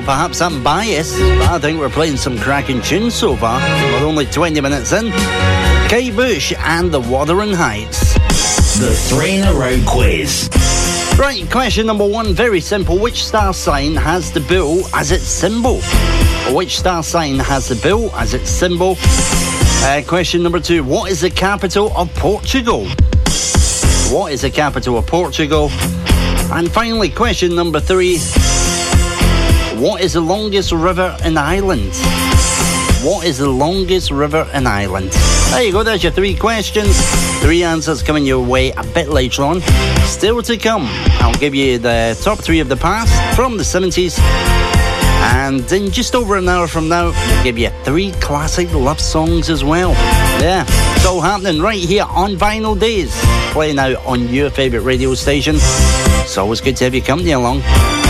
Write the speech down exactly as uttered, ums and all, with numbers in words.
perhaps I'm biased, but I think we're playing some cracking tunes so far. We're only twenty minutes in. Kate Bush and the Wuthering Heights. The three in a row quiz. Right, question number one, very simple. Which star sign has the bull as its symbol? Which star sign has the bull as its symbol? Uh, question number two, what is the capital of Portugal? What is the capital of Portugal? And finally, question number three, what is the longest river in Ireland? What is the longest river in Ireland? There you go, there's your three questions. Three answers coming your way a bit later on. Still to come, I'll give you the top three of the past from the seventies. And in just over an hour from now, I'll give you three classic love songs as well. Yeah, it's all happening right here on Vinyl Days, playing out on your favourite radio station. It's always good to have you company along.